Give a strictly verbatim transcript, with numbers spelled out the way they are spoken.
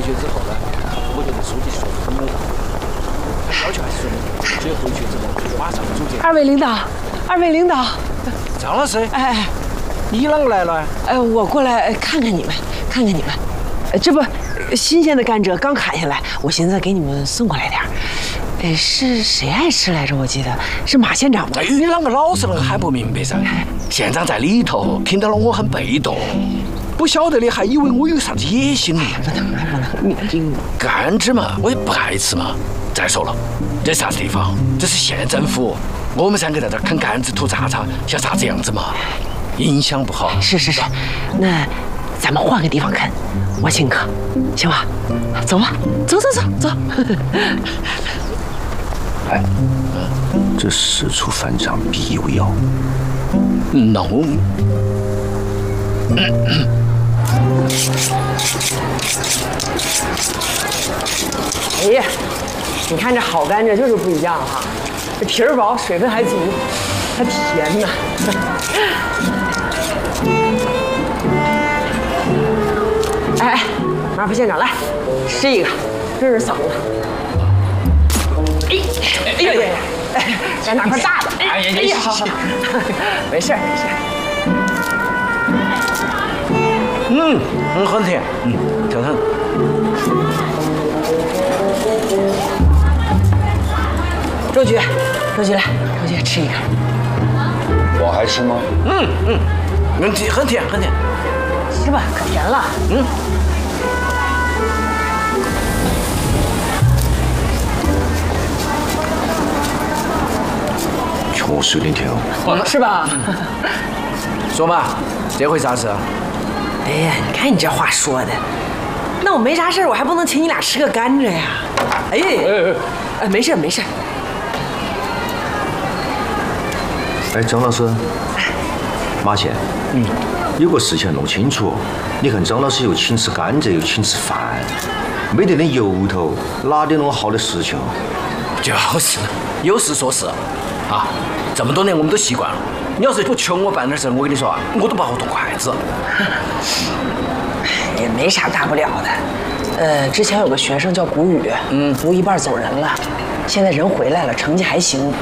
去之后呢，我就跟书记说很有道理，要求还是说的，所以回去之后马上组织。 二位领导，二位领导， 张老师， 哎哎， 你啷个来了？ 呃，我过来看看你们，看看你们，呃这不，新鲜的甘蔗刚砍下来，我寻思给你们送过来点儿。哎，是谁爱吃来着？我记得是马县长吧？ 哎，你啷个老是那个喊不明白噻？县长在里头，听到了我很被动，不晓得的还以为我有啥子野心呢。 不能不能，你这甘蔗嘛，我也不爱吃嘛。再说了，这是啥子地方？这是县政府，我们三个在这啃甘蔗吐渣渣，像啥子样子嘛？影响不好。 是是是，那咱们换个地方啃，我请客，行吧？走吧，走走走走。 哎，这事出反常必有妖。 那我， 哎呀，你看这好甘蔗就是不一样哈，这皮儿薄，水分还足，还甜呢。哎哎，马副县长来，吃一个，润润嗓子。哎哎呀呀！哎，再拿块大的。哎呀哎呀，好好，没事没事。 嗯嗯，很甜，嗯，挺很。 周局，周局来，周局吃一个。 我还吃吗？ 嗯嗯，嗯，很甜很甜。 吃吧，可甜了。嗯。 确实有点甜哦。 是吧？ 说嘛，这回啥事啊？ 哎呀，你看你这话说的，那我没啥事，我还不能请你俩吃个甘蔗呀？哎呀，哎，没事没事。 哎，张老师，马贤，嗯，有个事情要弄清楚。你看张老师又请吃甘蔗，又请吃饭，没得点由头，哪点弄好的事情？ 就是有事说事啊！这么多年我们都习惯了。你要是不求我办点事，我跟你说啊，我都不好动筷子。 也没啥大不了的。呃，之前有个学生叫谷雨，嗯，读一半走人了，现在人回来了，成绩还行。